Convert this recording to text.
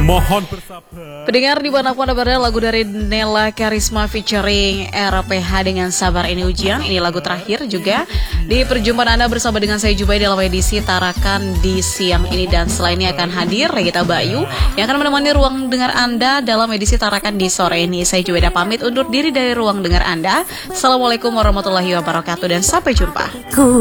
Mohon bersabar. Pendengar dimanapun Anda berada, lagu dari Nela Karisma featuring RPH dengan Sabar Ini Ujian. Ini lagu terakhir juga di perjumpaan Anda bersama dengan saya Jubai dalam edisi Tarakan di siang ini. Dan setelah ini akan hadir Regita Bayu yang akan menemani ruang dengar Anda dalam edisi Tarakan di sore ini. Saya Jubai pamit undur diri dari ruang dengar Anda. Assalamualaikum warahmatullahi wabarakatuh dan sampai jumpa.